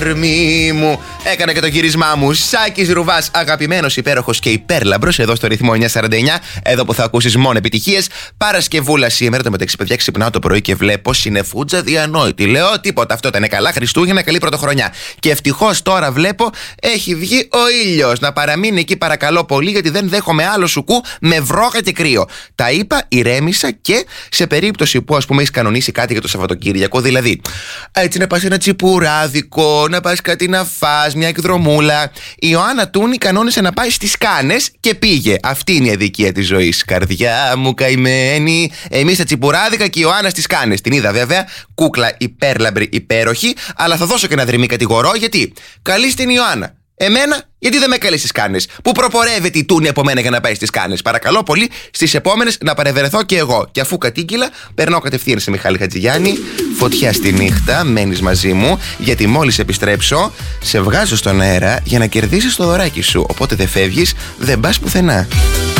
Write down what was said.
Μη μου, έκανα και το γύρισμά μου. Σάκης Ρουβάς, αγαπημένος, υπέροχος και υπέρλαμπρος, εδώ στο ρυθμό 949. Εδώ που θα ακούσεις μόνο επιτυχίες. Παρασκευούλα σήμερα, το μεταξύ, παιδιά, ξυπνάω το πρωί και βλέπω συνεφούτζα διανόητη. Λέω τίποτα, αυτό ήταν καλά. Χριστούγεννα, καλή πρωτοχρονιά. Και ευτυχώς τώρα βλέπω έχει βγει ο ήλιος. Να παραμείνει εκεί, παρακαλώ πολύ, γιατί δεν δέχομαι άλλο σουκού με βρόχα και κρύο. Τα είπα, ηρέμησα και σε περίπτωση που, ας πούμε, έχεις κανονίσει κάτι για το Σαββατοκύριακο, δηλαδή έτσι να πας ένα τσιπουράδικο, να πας κάτι να φας, μια εκδρομούλα. Η Ιωάννα Τούνη κανόνισε να πάει στις Κάνες και πήγε. Αυτή είναι η αδικία της ζωής. Καρδιά μου καημένη. Εμείς στα τσιπουράδικα και η Ιωάννα στις Κάνες. Την είδα βέβαια. Κούκλα υπέρλαμπρη, υπέροχη. Αλλά θα δώσω και ένα δρυμή κατηγορώ, γιατί καλεί στην Ιωάννα. Εμένα, γιατί δεν με καλεί στις Κάνες? Που προπορεύεται η Τούνη από μένα για να πάει στις Κάνες? Παρακαλώ πολύ, στις επόμενες να παρευρεθώ και εγώ. Και αφού κατήγγειλα, περνάω κατευθείαν σε Μιχάλη Χατζηγιάννη. Φωτιά στη νύχτα, μένεις μαζί μου, γιατί μόλις επιστρέψω, σε βγάζω στον αέρα για να κερδίσεις το δωράκι σου. Οπότε δεν φεύγεις, δεν πας πουθενά.